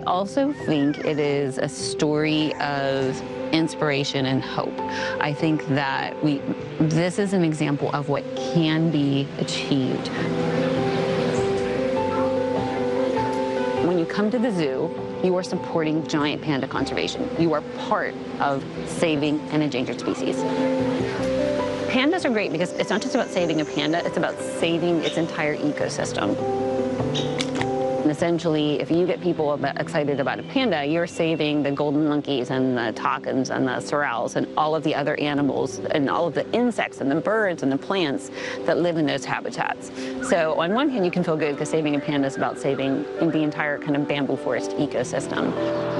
I also think it is a story of inspiration and hope. I think that this is an example of what can be achieved. When you come to the zoo, you are supporting giant panda conservation. You are part of saving an endangered species. Pandas are great because it's not just about saving a panda, it's about saving its entire ecosystem. And essentially, if you get people excited about a panda, you're saving the golden monkeys and the toucans and the sorrels and all of the other animals and all of the insects and the birds and the plants that live in those habitats. So on one hand, you can feel good because saving a panda is about saving the entire kind of bamboo forest ecosystem.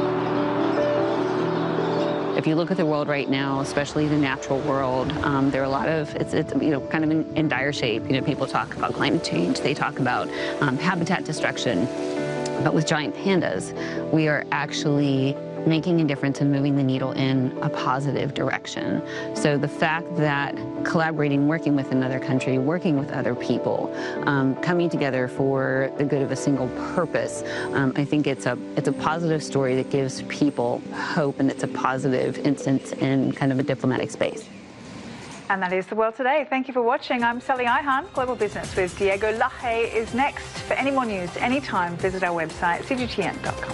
If you look at the world right now, especially the natural world, there are a lot of, it's kind of in dire shape. People talk about climate change, they talk about habitat destruction. But with giant pandas, we are actually making a difference and moving the needle in a positive direction. So the fact that collaborating, working with another country, working with other people, coming together for the good of a single purpose, I think it's a positive story that gives people hope, and it's a positive instance in kind of a diplomatic space. And that is The World Today. Thank you for watching. I'm Sally Ihan. Global Business with Diego Laje is next. For any more news, anytime, visit our website, cgtn.com.